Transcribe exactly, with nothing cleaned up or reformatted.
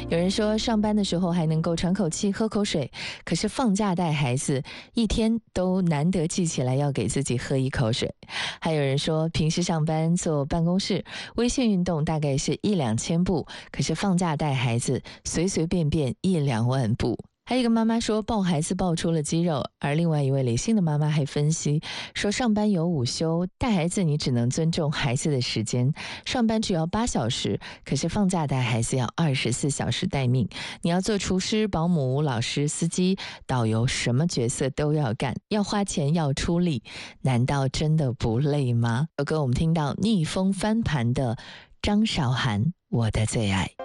有人说上班的时候还能够喘口气喝口水，可是放假带孩子一天都难得记起来要给自己喝一口水。还有人说平时上班坐办公室微信运动大概是一两千步，可是放假带孩子随随便便一两万步。还有一个妈妈说抱孩子抱出了肌肉，而另外一位理性的妈妈还分析说上班有午休，带孩子你只能尊重孩子的时间，上班只要八小时，可是放假带孩子要二十四小时待命，你要做厨师、保姆、老师、司机、导游，什么角色都要干，要花钱要出力，难道真的不累吗？有歌我们听到逆风翻盘的张韶涵，我的最爱。